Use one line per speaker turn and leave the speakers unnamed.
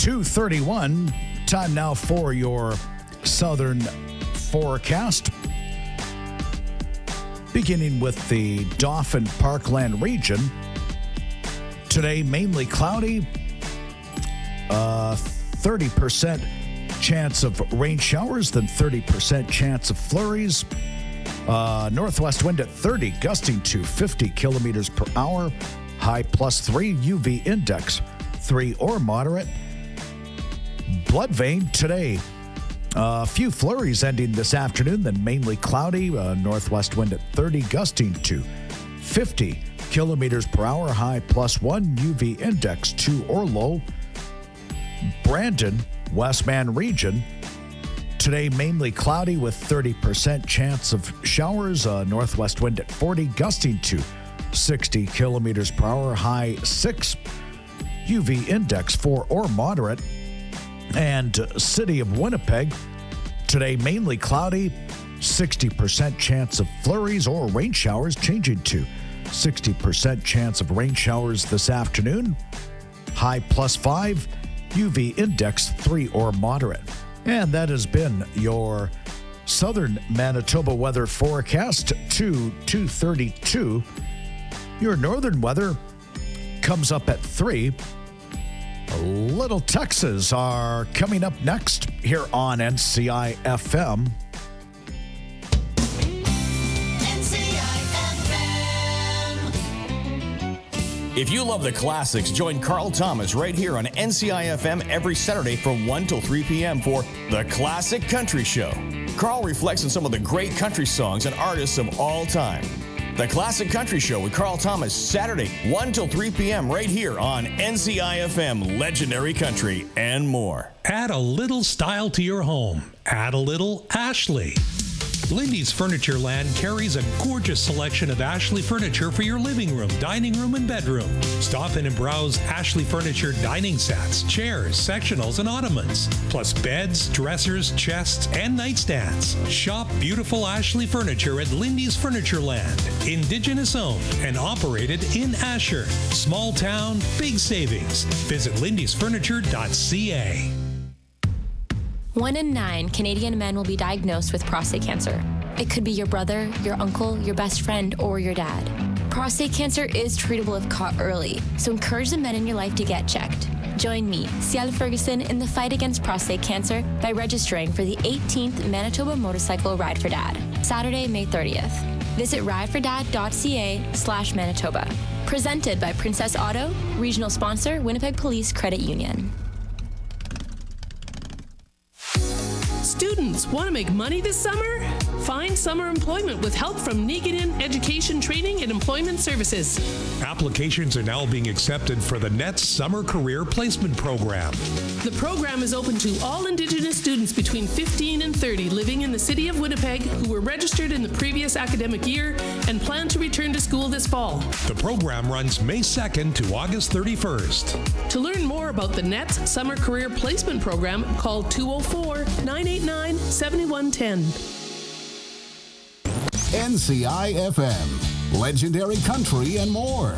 2:31. Time now for your southern forecast. Beginning with the Dauphin Parkland region. Today, mainly cloudy. 30% chance of rain showers, then 30% chance of flurries. Northwest wind at 30, gusting to 50 kilometers per hour. High +3, UV index 3 or moderate. Blood vein today. A few flurries ending this afternoon, then mainly cloudy. Northwest wind at 30, gusting to 50 kilometers per hour. High +1, UV index 2 or low. Brandon, Westman region. Today, mainly cloudy with 30% chance of showers. Northwest wind at 40, gusting to 60 kilometers per hour. High 6, UV index 4 or moderate. And City of Winnipeg, today mainly cloudy, 60% chance of flurries or rain showers, changing to 60% chance of rain showers this afternoon. High +5, UV index 3 or moderate. And that has been your southern Manitoba weather forecast to 2:32. Your northern weather comes up at 3. Little Texas are coming up next here on NCI FM.
If you love the classics, join Carl Thomas right here on NCI FM every Saturday from 1 till 3 p.m. for The Classic Country Show. Carl reflects on some of the great country songs and artists of all time. The Classic Country Show with Carl Thomas, Saturday, 1 till 3 p.m. right here on NCI FM, Legendary Country, and more.
Add a little style to your home. Add a little Ashley. Lindy's Furniture Land carries a gorgeous selection of Ashley furniture for your living room, dining room, and bedroom. Stop in and browse Ashley Furniture dining sets, chairs, sectionals, and ottomans, plus beds, dressers, chests, and nightstands. Shop beautiful Ashley furniture at Lindy's Furniture Land. Indigenous owned and operated in Asher. Small town, big savings. Visit lindysfurniture.ca.
1 in 9 Canadian men will be diagnosed with prostate cancer. It could be your brother, your uncle, your best friend, or your dad. Prostate cancer is treatable if caught early, so encourage the men in your life to get checked. Join me, Ciel Ferguson, in the fight against prostate cancer by registering for the 18th Manitoba Motorcycle Ride for Dad, Saturday, May 30th. Visit ridefordad.ca/Manitoba. Presented by Princess Auto, regional sponsor, Winnipeg Police Credit Union.
Students, want to make money this summer? Find summer employment with help from Niiganin Education Training and Employment Services.
Applications are now being accepted for the NETS Summer Career Placement Program.
The program is open to all Indigenous students between 15 and 30 living in the city of Winnipeg who were registered in the previous academic year and plan to return to school this fall.
The program runs May 2nd to August 31st.
To learn more about the NETS Summer Career Placement Program, call 204-989-7110.
NCI FM, Legendary Country and more.